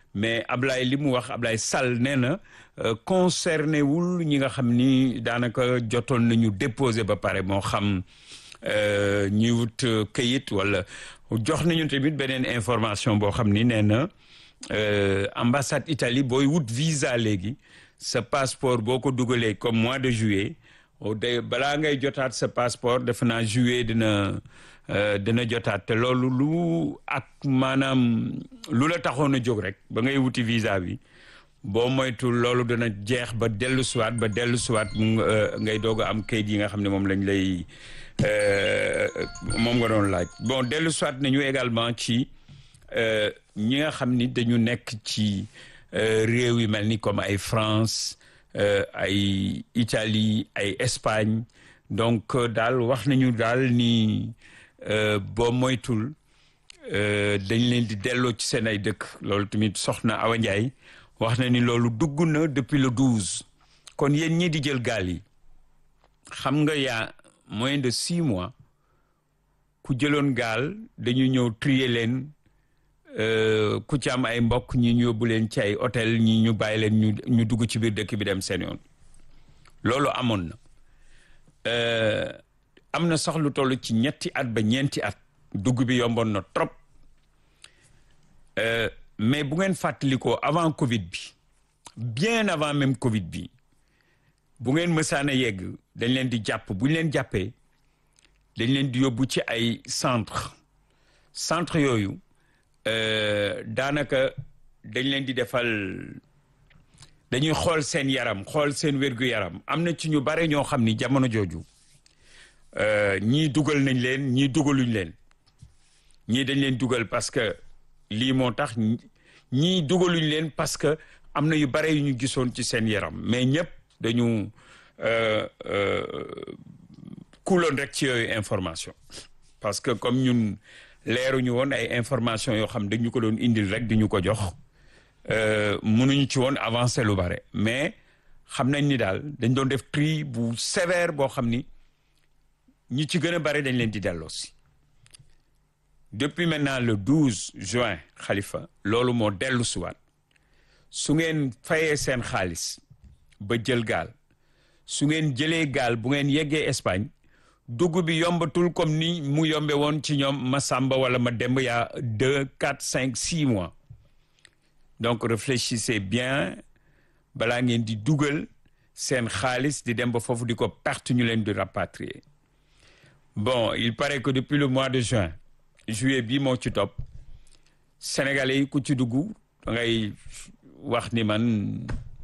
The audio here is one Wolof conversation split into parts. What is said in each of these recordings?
mais Ablaye li mu wax Ablaye Sall nee na concerné wul ñi nga xam ni daanaka jotoon nañu déposé ba pare moo xam ñuy wut këyit wala jox nañu tamit beneen information boo xam ni nee na ambassade Italie booy wut visa léegi sa passeport boo ko dugalee comme mois de juillet balaa ngay jotaat sa passeport defe naa juillet dina jotaat te loolu lu ak maanaam lu la taxoon a jóg rek ba ngay wuti visa bi boo moytul loolu dana jeex ba dellu siwaat ngay doog a am kayit yi nga xam ne moom lañ lay moom nga doon laaj bon dellu siwaat nañu également ci ñi nga xam ni dañu nekk ci réew yi mel ni comme ay France ay Italie ay Espagne donc daal wax nañu daal ni boo moytul dañ leen di delloo ci seen ay dëkk loolu tamit soxna Awa Ndiaye wax na ni loolu dugg na depuis le 12 kon yéen ñi di jël gaal yi xam nga yaa moins de 6 mois ku jëloon gaal dañu ñëw trier leen ku ci am ay mbokk ñi ñu yóbbu leen ci ay hôtel ñi ñu bàyyi leen ñu dugg ci biir dëkk bi dem seen yoon loolu amoon na am na sax lu toll ci ñetti at ba ñeenti at dugg bi yomboon na trop mais bu ngeen fàttalikoo avant Covid bi bien avant même Covid bi bu ngeen mësaan a yegg dañ leen di jàpp bu ñu leen jàppee dañ leen di yóbbu ci ay centre yooyu daanaka dañ leen di defal dañuy xool seen yaram xool seen wér-gu-yaram am na ci ñu bare ñoo xam ni jamono jooju ñii dugal nañ leen ñii dugaluñ leen ñii dañ leen dugal parce que lii moo tax ñii dugaluñ leen parce que am na yu bare yu ñu gisoon ci seen yaram mais ñëpp dañu kuuloon rek ci yooyu information parce que comme ñun leeruñu woon ay information yoo xam dañu ko doon indil rek di ñu ko jox mënuñu ci woon avancer lu bare mais xam nañ ni daal dañ doon def tri bu sévère boo xam ni ñi ci gën a bare dañ leen di delloosi depuis maintenant le 12 juin Khalifa loolu moo dellu siwaat su ngeen fayee seen xaalis ba jël gaal su ngeen jëlee gaal bu ngeen yeggee Espagne dugg bi yombatul comme ni mu yombe woon ci ñoom Massamba wala ma demb yaa 2 4 5 6 mois donc réfléchissez bien balaa ngeen di dugal seen xaalis di dem ba foofu di ko perte ñu leen di rapatrier bon il paraît que depuis le mois de juillet bii moo ci topp sénégalais yi ku ci dugg da ngay wax ni man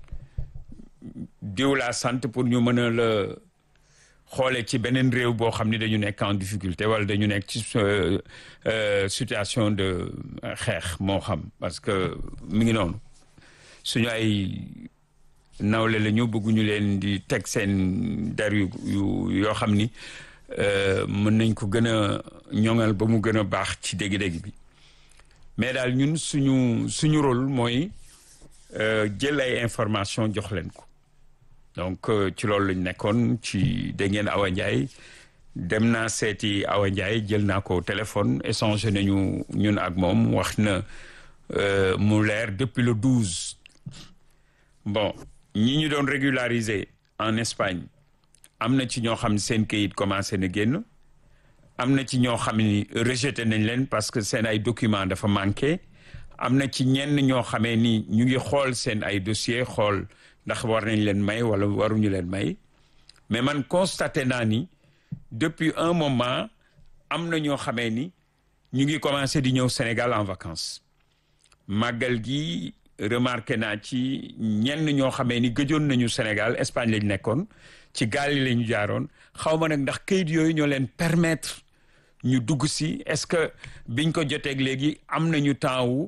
diw laa sant pour ñu mën a la xoolee ci beneen réew boo xam ni dañu nekk en difficulté wala dañu nekk ci situation de xeex moo xam parce que mi ngi noonu suñu ay nawle la ñu bëgguñu leen di teg seen der yoo xam ni mën nañ ko gën a ñoŋal ba mu gën a baax ci dégg-dégg bi mais daal ñun suñu rôle mooy jël ay information jox leen ko donc ci loolu lañ nekkoon ci dégg ngeen Awa Ndiaye dem naa seeti Awa Ndiaye jël naa ko téléphone échangé nañu ñun ak moom wax na mu leer depuis le 12 bon ñi ñu doon régulariser en Espagne am na ci ñoo xam ne seen kayit commencé na génn am na ci ñoo xam ni rejeté nañ leen parce que seen ay documents dafa manqué am na ci ñenn ñoo xamee ni ñu ngi xool seen ay dossier xool ndax war nañ leen may wala waruñu leen may mais man constaté naa ni depuis un moment am na ñoo xamee ni ñu ngi commencé di ñëw Sénégal en vacances màggal gi remarqué naa ci ñenn ñoo xamee ni gëjoon nañu Sénégal Espagne lañ nekkoon ci gaal yi la ñu jaaroon xaw ma nag ndax kayit yooyu ñoo leen permettre ñu dugg si est-ce que biñ ko joteeg léegi am nañu temps wu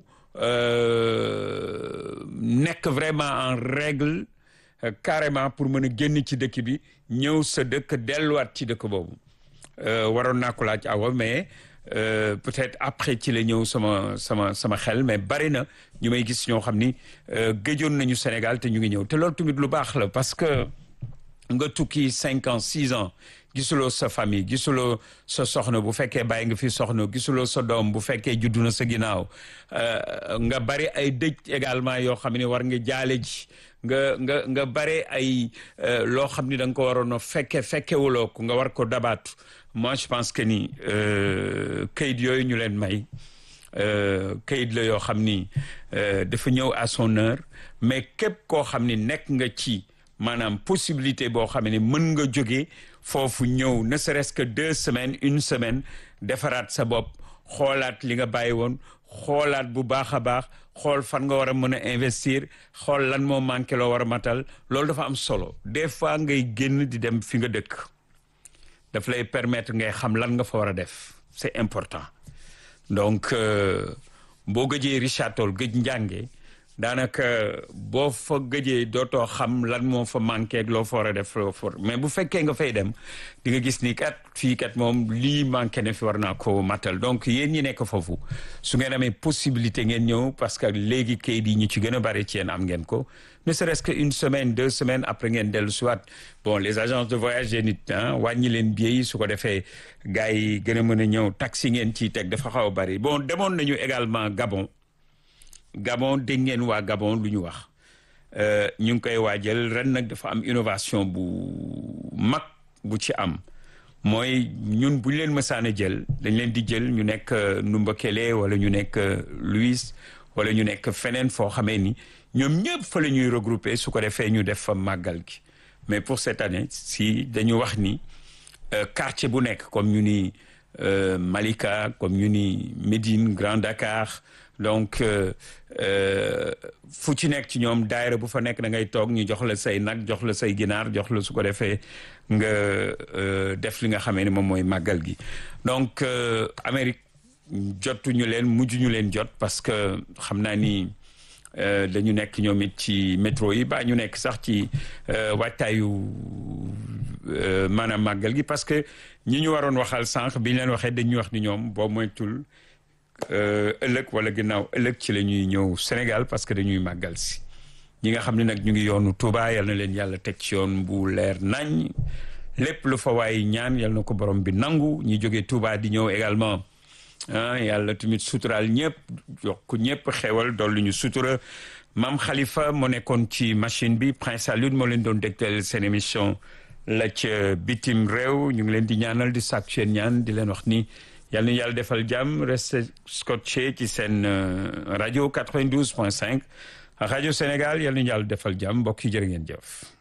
nekk vraiment en règle carrément pour mën a génn ci dëkk bi ñëw sa dëkk delluwaat ci dëkk boobu waroon naa ko laaj Awa mais peut-être après ci la ñëw sama xel mais bari na ñu may gis ñoo xam ni gëjoon nañu Sénégal te ñu ngi ñëw te loolu tamit lu baax la parce que nga tukki 5 ans 6 ans gisuloo sa famille gisuloo sa soxna bu fekkee bàyyi nga fi soxna gisuloo sa doom bu fekkee juddu na sa ginnaaw nga bari ay dëj également yoo xam ne war nga jaale ji nga bare ay loo xam ni da nga ko waroon a fekkewuloo ko nga war ko dabaatu moi je pense que ni kayit yooyu ñu leen may kayit la yoo xam ni dafa ñëw à son heure mais képp koo xam ni nekk nga ci maanaam possibilité boo xam ne mën nga jóge foofu ñëw ne serait-ce que 2 semaines 1 semaine defaraat sa bopp xoolaat li nga bàyyi woon xoolaat bu baax a baax xool fan nga war a mën a investir xool lan moo manqué loo war a matal loolu dafa am solo des fois ngay génn di dem fi nga dëkk daf lay permettre ngay xam lan nga fa war a def c'est important donc boo gëjee Richard Toll gëj njànge daanaka boo fa gëjee dootoo xam lan moo fa manqué ak loo fa war a def loo for mais bu fekkee nga fay dem di nga gis ni kat fii kat moom lii manqué ne fi war naa ko matal donc yéen ñi nekk foofu su ngeen amee possibilité ngeen ñëw parce que léegi kayit yi ñu ci gën a bari ci yéen am ngeen ko ne serait-ce que 1 semaine 2 semaines après ngeen dellu soit bon les agences de voyage yéen it wàññi leen billets yi su ko defee gars yi gën a mën a ñëw taxi ngeen ciy teg dafa xaw a bari bon demoon nañu également Gabon dégg ngeen waa Gabon lu ñu wax ñu ngi koy waajal ren nag dafa am innovation bu mag bu ci am mooy ñun bu ñu leen mësaan a jël dañ leen di jël ñu nekk Numbakele wala ñu nekk Louis wala ñu nekk feneen foo xamee ni ñoom ñëpp fa la ñuy regrouper su ko defee ñu def fa màggal gi mais pour cette année si dañu wax ni quartier bu nekk comme ñu ni Malika comme ñu ni Médine Grand Dakar donc fu ci nekk ci ñoom daayira bu fa nekk da ngay toog ñu jox la say nag jox la say ginaar jox la su ko defee nga def li nga xamee ne moom mooy màggal gi donc Amérique jotuñu leen mujjuñu leen jot parce que xam naa ni dañu nekk ñoom it ci métro yi ba ñu nekk sax ci waajtaayu maanaam màggal gi parce que ñi ñu waroon waxal sànq bi ñu leen waxee dañuy wax ni ñoom boo moytul ëllëg wala ginnaaw ëllëg ci la ñuy ñëw Sénégal parce que dañuy màggal si ñi nga xam ne nag ñu ngi yoonu Touba yal na leen yàlla teg ci yoon bu leer nañ lépp lu fa waay ñaan yal na ko borom bi nangu ñi jógee Touba di ñëw également yàlla tamit suturaal ñëpp yokk ñëpp xewal dolli ñu sutura Mame Khalifa moo nekkoon ci machine bi Prince Alioune moo leen doon dégtal seen émission la ca bitim réew ñu ngi leen di ñaanal di sàkku seen ñaan di leen wax ni yàlla na yàlla defal jàmm reste scotché ci seen rajo 92.5 rajo Sénégal yàlla na yàlla defal jàmm mbokk yi jërë ngeen jëf